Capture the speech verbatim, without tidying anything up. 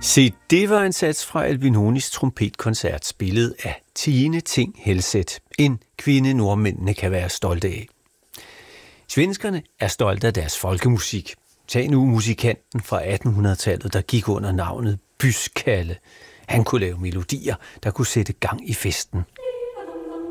Se, det var en sats fra Albinonis trompetkoncert, spillet af Tine Ting Helseth, en kvinde nordmændene kan være stolte af. Svenskerne er stolte af deres folkemusik. Tag nu musikanten fra attenhundredetallet, der gik under navnet Byskalle. Han kunne lave melodier, der kunne sætte gang i festen.